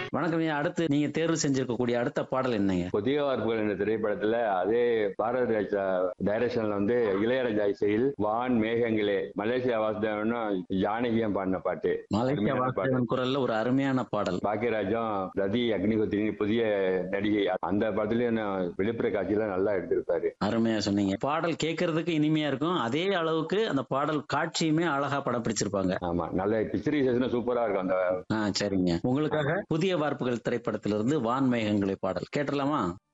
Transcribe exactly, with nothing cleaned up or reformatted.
வணக்கம் ஐயா. அடுத்து நீங்க தேர்வு செஞ்சிருக்கக்கூடிய அடுத்த பாடல் என்னங்க? புதிய வார்ப்புகள் என்ற திரைப்படத்துல அதே பாரதி ராஜா டைரக்ஷன்ல வந்து இளையராஜா இசையில் வான் மேகங்களே மலேசியா வாசுதேவனும் ஜானகியும் பாடின பாட்டு. மலேசியா அருமையான பாட்டு. வாசுதேவன் குரல்ல ஒரு அருமையான பாடல். பாக்கியராஜும் ரதி அக்னிஹோத்ரி புதிய நடிகை. அந்த படத்துலயும் வெளிப்புற காட்சியில நல்லா எடுத்திருப்பாரு. அருமையா சொன்னீங்க. பாடல் கேட்கறதுக்கு இனிமையா இருக்கும், அதே அளவுக்கு அந்த பாடல் காட்சியுமே அழகா படம் பிடிச்சிருப்பாங்க. ஆமா, நல்ல பிக்சரைசேஷன் சூப்பரா இருக்கும். அந்த ஆ சரிங்க. உங்களுக்காக புதிய வார்ப்புகள் திரைப்படத்திலிருந்து வான் மேகங்களை பாடல் கேட்டலாமா?